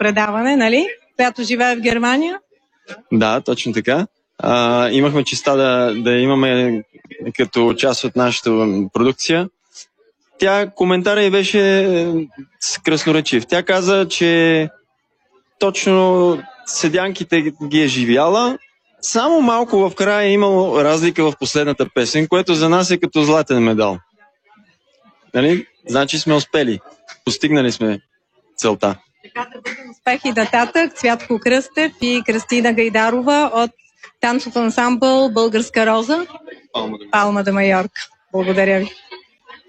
предаване, нали? Която живее в Германия. Да, точно така. Имахме честа да имаме като част от нашата продукция. Коментара й беше красноречив. Тя каза, че точно седянките ги е живяла. Само малко в края е имало разлика в последната песен, което за нас е като златен медал. Нали? Значи сме успели. Постигнали сме целта. Така да бъдем успехи нататък. Цвятко Кръстев и Кристина Гайдарова от танцов ансамбъл Българска роза. Палма де Майорка. Благодаря ви.